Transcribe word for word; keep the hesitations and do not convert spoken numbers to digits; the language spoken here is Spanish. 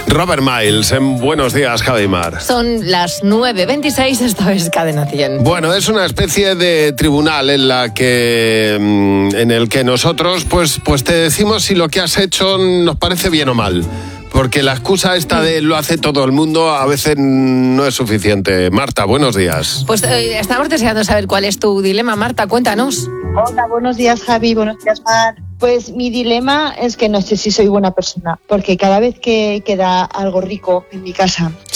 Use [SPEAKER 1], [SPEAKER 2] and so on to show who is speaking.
[SPEAKER 1] Robert Miles, en Buenos Días, Javi Mar.
[SPEAKER 2] Son las nueve veintiséis, esto es Cadena cien.
[SPEAKER 1] Bueno, es una especie de tribunal en la que en el que nosotros pues, pues te decimos si lo que has hecho nos parece bien o mal. Porque la excusa esta de lo hace todo el mundo a veces no es suficiente. Marta, buenos días.
[SPEAKER 2] Pues eh, estamos deseando saber cuál es tu dilema, Marta, cuéntanos.
[SPEAKER 3] Hola, buenos días, Javi, buenos días, Mar. Pues mi dilema es que no sé si soy buena persona, porque cada vez que queda algo rico en mi casa,